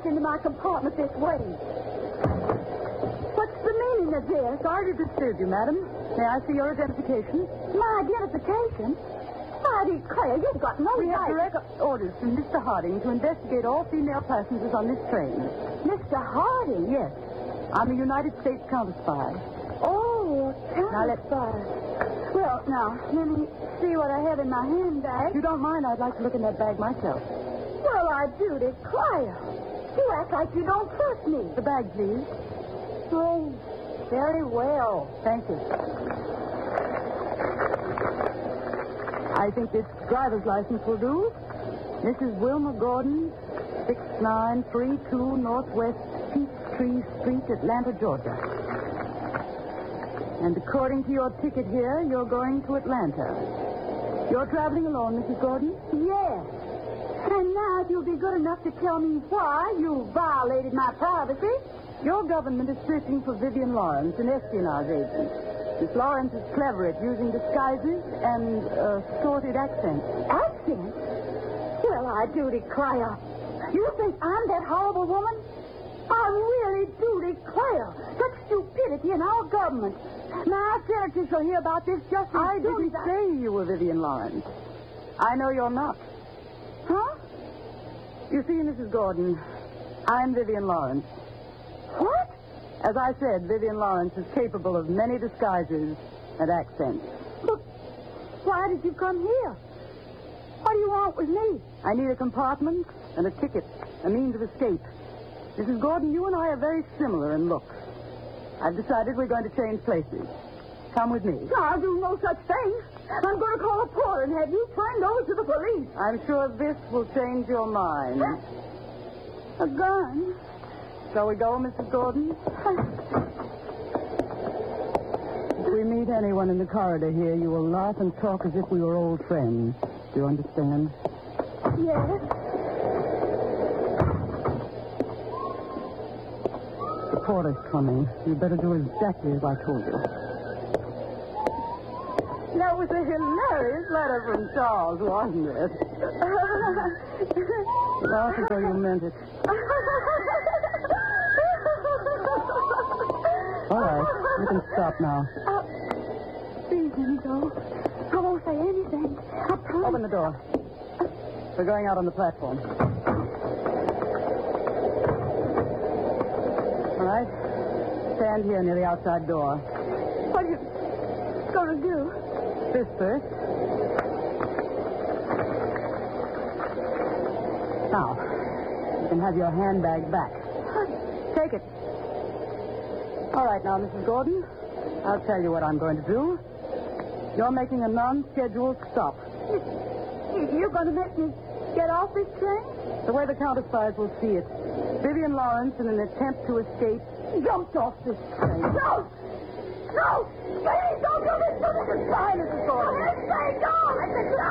walked into my compartment this way. What's the meaning of this? Sorry to disturb you, madam. May I see your identification? My identification? I declare, you've got no We have right. direct orders from Mr. Harding to investigate all female passengers on this train. Mr. Harding? Yes. I'm a United States counter-spy. Oh, Now, let's- Well, now, let me see what I have in my handbag. If you don't mind, I'd like to look in that bag myself. Well, I do declare. You act like you don't trust me. The bag, please. Oh, very well. Thank you. I think this driver's license will do. Mrs. Wilma Gordon, 6932 Northwest Peachtree Street, Atlanta, Georgia. And according to your ticket here, you're going to Atlanta. You're traveling alone, Mrs. Gordon? Yes. And now, if you'll be good enough to tell me why you violated my privacy. Your government is searching for Vivian Lawrence, an espionage agent. Miss Lawrence is clever at using disguises and assorted accents. Accent? Well, I do declare. You think I'm that horrible woman? I really do declare. Such stupidity in our government. My senators shall hear about this just as I soon didn't as say you were Vivian Lawrence. I know you're not. Huh? You see, Mrs. Gordon, I'm Vivian Lawrence. What? As I said, Vivian Lawrence is capable of many disguises and accents. But why did you come here? What do you want with me? I need a compartment and a ticket, a means of escape. Mrs. Gordon, you and I are very similar in looks. I've decided we're going to change places. Come with me. I'll do no such thing. I'm going to call a porter and have you turned over to the police. I'm sure this will change your mind. A gun? Shall we go, Mrs. Gordon? If we meet anyone in the corridor here, you will laugh and talk as if we were old friends. Do you understand? Yes. The porter's coming. You'd better do exactly as I told you. That was a hilarious letter from Charles, wasn't it? Laugh as though you meant it. All right, you can stop now. Please let me go. I won't say anything. I promise. Open the door. We're going out on the platform. All right. Stand here near the outside door. What are you going to do? This first. Now, you can have your handbag back. Take it. All right, now, Mrs. Gordon, I'll tell you what I'm going to do. You're making a non-scheduled stop. You're going to make me get off this train? The way the counter-spies will see it, Vivian Lawrence, in an attempt to escape, jumped off this train. No! No! Please don't do this to me! Fine, Mrs. Gordon. Stay gone! I said,